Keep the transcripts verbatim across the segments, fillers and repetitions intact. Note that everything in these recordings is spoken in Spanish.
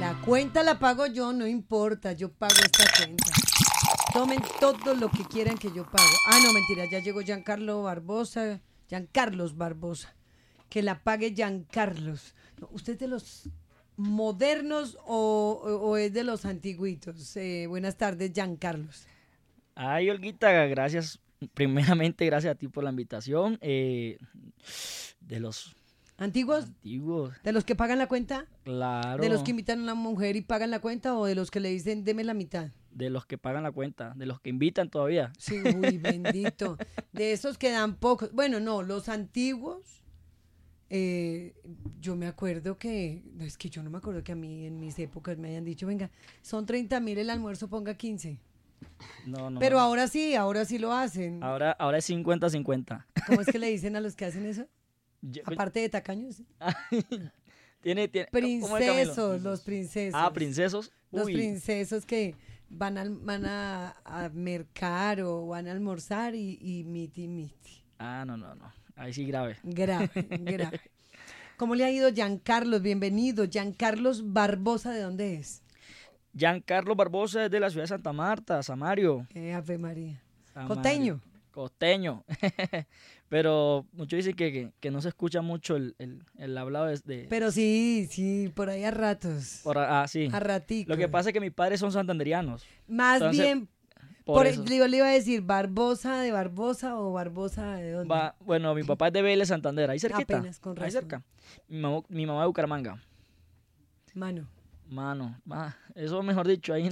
La cuenta la pago yo, no importa, yo pago esta cuenta. Tomen todo lo que quieran que yo pago. Ah, no, mentira, ya llegó Giancarlo Barbosa, Giancarlos Barbosa. Que la pague Giancarlos. No, ¿usted es de los modernos o, o, o es de los antiguitos? Eh, buenas tardes, Giancarlos. Ay, Olguita, gracias. Primeramente, gracias a ti por la invitación. Eh, de los ¿Antiguos? antiguos, ¿De los que pagan la cuenta? claro. ¿De los que invitan a una mujer y pagan la cuenta o de los que le dicen deme la mitad? De los que pagan la cuenta, de los que invitan todavía. Sí, uy, bendito. De esos que dan pocos. Bueno, no, los antiguos. Eh, yo me acuerdo que, es que yo no me acuerdo que a mí en mis épocas me hayan dicho, venga, son treinta mil el almuerzo, ponga quince. No, no. Pero no. ahora sí, ahora sí lo hacen. Ahora, ahora es cincuenta cincuenta. ¿Cómo es que le dicen a los que hacen eso? Yo- Aparte de tacaños. tiene, tiene, ¿cómo es, Camilo? Princesos, los princesos. Ah, princesos. Los Uy, princesos que van, al, van a, a mercar o van a almorzar y, y miti miti. Ah, no, no, no. Ahí sí grave. Grave, grave. ¿Cómo le ha ido Giancarlos? Bienvenido. Giancarlos Barbosa, ¿de dónde es? Giancarlo Barbosa es de la ciudad de Santa Marta, Samario. Eh, Ave María. Samario. Costeño. Costeño. Pero muchos dicen que, que, que no se escucha mucho el, el, el hablado de... de- Pero sí, sí, por ahí a ratos. por, ah, sí. A ratico. Lo que pasa es que mis padres son santanderianos. Más entonces, bien, Por, por, eso. yo le iba a decir, Barbosa de Barbosa o Barbosa de dónde. Va- bueno, mi papá es de Vélez, Santander. Ahí cerquita. Apenas, con Ahí razón. cerca. Mi mamá, mi mamá de Bucaramanga. Mano. Mano, ma, eso mejor dicho, ahí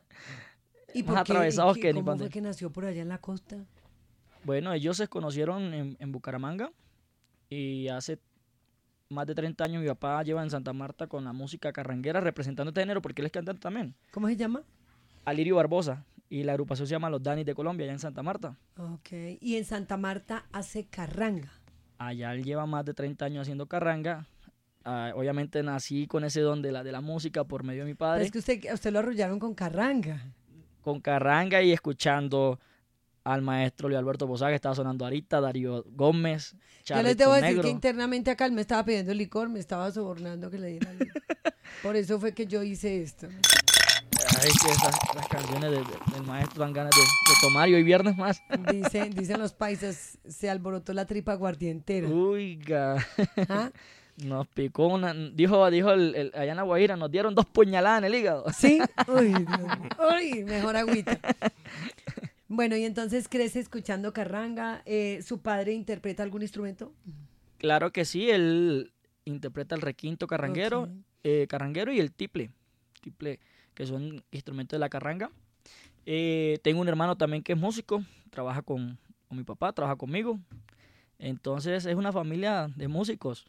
¿Y más por qué? atravesados ¿Y que ni ¿Cómo pan fue de- que nació por allá en la costa? Bueno, ellos se conocieron en, en Bucaramanga y hace más de treinta años mi papá lleva en Santa Marta con la música carranguera representando este género porque él es cantante también. ¿Cómo se llama? Alirio Barbosa y la agrupación se llama Los Danis de Colombia, allá en Santa Marta. Ok. Y en Santa Marta hace carranga. Allá él lleva más de treinta años haciendo carranga. Ah, obviamente nací con ese don de la, de la música por medio de mi Pero padre, es que usted, a usted lo arrollaron con carranga. con carranga y escuchando al maestro Luis Alberto Posada, que estaba sonando ahorita, Darío Gómez, Yo les Charlito debo decir Negro. que internamente acá él me estaba pidiendo licor, me estaba sobornando que le diera licor. Por eso fue que yo hice esto. Ay, que esas, esas canciones de- de- del maestro dan ganas de, de tomar y hoy viernes más. Dicen, dicen los paisas, se alborotó la tripa aguardientera. Uiga, ¿Ah? nos picó una, dijo, dijo el, el- allá en La Guajira, nos dieron dos puñaladas en el hígado. ¿Sí? Uy, Dios mío. Uy, mejor agüita. Bueno, y entonces crece escuchando carranga. Eh, ¿Su padre interpreta algún instrumento? Claro que sí, él interpreta el requinto carranguero, Ok. eh, carranguero y el tiple, tiple, que son instrumentos de la carranga. Eh, tengo un hermano también que es músico, trabaja con, con mi papá, trabaja conmigo. Entonces es una familia de músicos.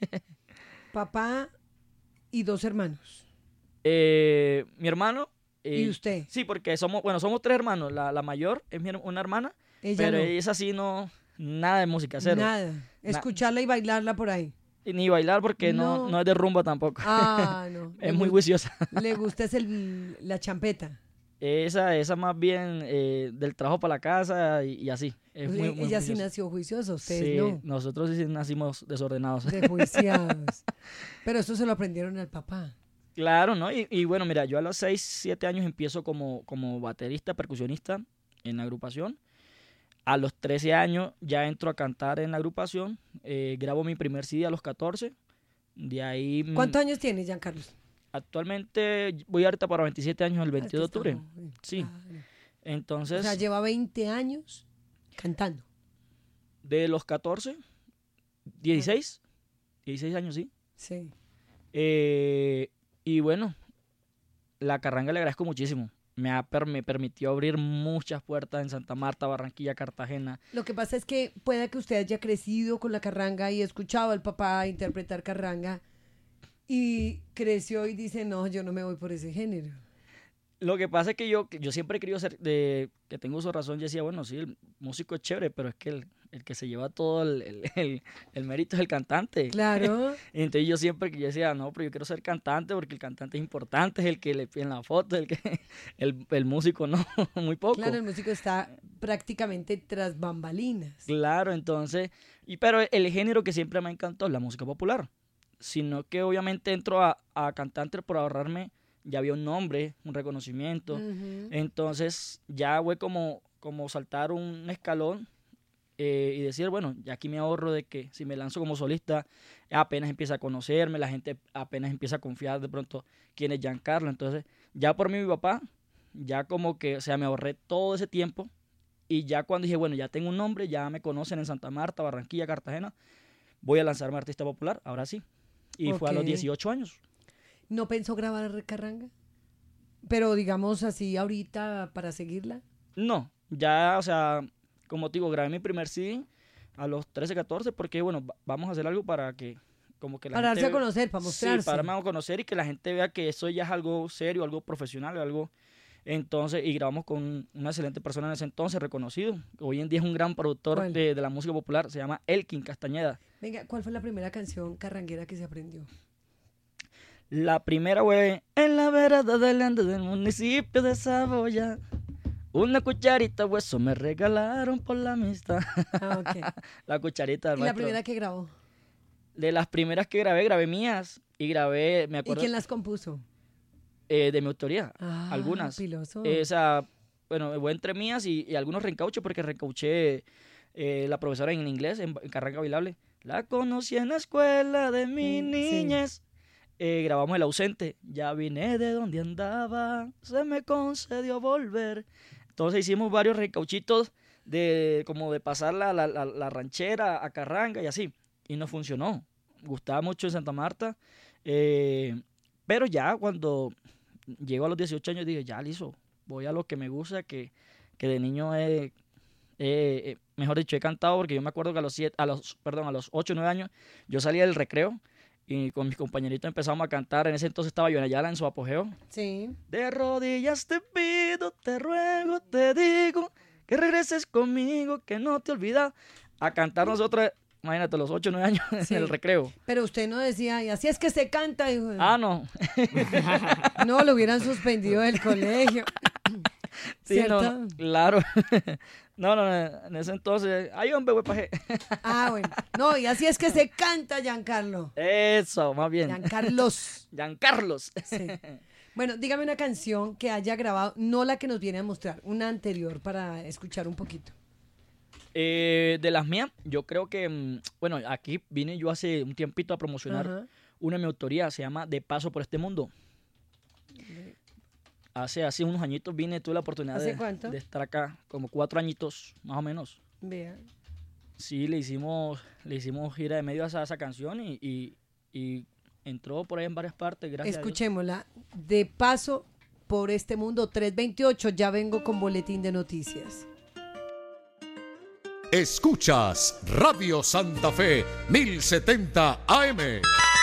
Papá y dos hermanos. Eh, mi hermano... eh, ¿Y usted? Sí, porque somos, bueno, somos tres hermanos. La, la mayor es mi her- una hermana, Ella pero no. esa sí no, nada de música, cero. Nada. Escucharla y bailarla por ahí. Y ni bailar porque no. No. No, es de rumba tampoco. Ah, no. es Le muy gu- juiciosa. Le gusta es el, la champeta. Esa, esa más bien eh, del trabajo para la casa y, y así. Es muy, Le- muy Ella sí juiciosa. nació juiciosa, ustedes Sí, no. nosotros sí nacimos desordenados. Desjuiciados. Pero eso se lo aprendieron al papá. Claro, ¿no? Y, y bueno, mira, yo a los seis siete años empiezo como, como baterista, percusionista en la agrupación. A los trece años ya entro a cantar en la agrupación. Eh, grabo mi primer C D a los catorce. De ahí... mm, ¿Cuántos años tiene, Giancarlos? Actualmente voy ahorita para veintisiete años el veintidós de Este octubre. está joven, Sí. claro. Entonces, O sea, lleva veinte años cantando. de los catorce, dieciséis, dieciséis años, sí. Sí. Eh, y bueno, la carranga le agradezco muchísimo. Me, ha, per- me permitió abrir muchas puertas en Santa Marta, Barranquilla, Cartagena. Lo que pasa es que puede que usted haya crecido con la carranga y escuchado al papá interpretar carranga y creció y dice, no, yo no me voy por ese género. Lo que pasa es que yo, que yo siempre he querido ser, de, que tengo su razón, yo decía, bueno, sí, el músico es chévere, pero es que el, el que se lleva todo el, el, el- el mérito es el cantante. Claro. Y entonces yo siempre que yo decía, no, pero yo quiero ser cantante porque el cantante es importante, es el que le piden la foto, el que el, el músico no, muy poco. Claro, el músico está prácticamente tras bambalinas. Claro, entonces, y pero el género que siempre me encantó es la música popular. sino que obviamente entro a, a cantante por ahorrarme, ya había un nombre, un reconocimiento. Ujú. Entonces ya fue como, como saltar un escalón eh, y decir, bueno, ya aquí me ahorro de que si me lanzo como solista, apenas empieza a conocerme, la gente apenas empieza a confiar de pronto quién es Giancarlo. Entonces ya por mí mi papá, ya como que, o sea, me ahorré todo ese tiempo y ya cuando dije, bueno, ya tengo un nombre, ya me conocen en Santa Marta, Barranquilla, Cartagena, voy a lanzarme artista popular, ahora sí. Y fue a los Ok. dieciocho años. ¿No pensó grabar Carranga? Pero digamos así ahorita para seguirla. No, ya, o sea, como te digo, grabé mi primer C D a los trece, catorce, porque bueno, va- vamos a hacer algo para que, como que la Para gente... darse a conocer, para mostrarse. Sí, para darme a conocer y que la gente vea que eso ya es algo serio, algo profesional, algo... Entonces, y grabamos con una excelente persona en ese entonces, reconocido. Hoy en día es un gran productor ¿Cuál? de, de la música popular, se llama Elkin Castañeda. Venga, ¿cuál fue la primera canción carranguera que se aprendió? La primera fue en la vereda del Ande del municipio de Saboya. Una cucharita de hueso me regalaron por la amistad. Ah, ok. La cucharita del ¿Y la maestro. primera que grabó? De las primeras que grabé, grabé mías y grabé, me ¿Y acuerdo, quién las compuso? eh, de mi autoría, Ah, algunas. piloso. Esa, bueno, fue entre mías y, y algunos reencauches porque reencauché eh, la profesora en inglés, en, en Carranga Bailable. La conocí en la escuela de mi Mm, sí. niñez. Eh, grabamos El ausente. Ya vine de donde andaba, se me concedió volver. Entonces hicimos varios recauchitos de como de pasar la, la, la, la ranchera a Carranga y así. Y no funcionó. Gustaba mucho en Santa Marta. Eh, pero ya cuando llego a los dieciocho años dije, ya listo, voy a lo que me gusta, que, que de niño he, he- he- mejor dicho, he cantado, porque yo me acuerdo que a los siete, a los, perdón, a los ocho o nueve años yo salía del recreo y con mis compañeritos empezamos a cantar. En ese entonces estaba Yonayala en su apogeo. Sí. De rodillas te pido, te ruego, te digo, que regreses conmigo, que no te olvidas. A cantar nosotros, imagínate, a los ocho o nueve años Sí. en el recreo. Pero usted no decía, y así es que se canta. Dijo. Ah, no. No, lo hubieran suspendido del colegio. Sí, no, ¿Cierto? no, claro. No, no, no, en ese entonces, ay, hombre, güey, paje. Ah, bueno. No, y así es que se canta, Giancarlo. Eso, más bien. Giancarlos. Giancarlos. Sí. Bueno, dígame una canción que haya grabado, no la que nos viene a mostrar, una anterior para escuchar un poquito. Eh, de las mías, yo creo que, mm, bueno, aquí vine yo hace un tiempito a promocionar Ajá. una de mi autoría, se llama De Paso por este Mundo. Hace, hace unos añitos vine, tuve la oportunidad ¿Hace de, cuánto? de estar acá, como cuatro añitos, más o menos. Vea. Sí, le hicimos, le hicimos gira de medio a esa, a esa canción y, y, y entró por ahí en varias partes, gracias a Dios. Escuchémosla. De paso por este mundo, tres veintiocho, ya vengo con boletín de noticias. Escuchas Radio Santa Fe mil setenta A M.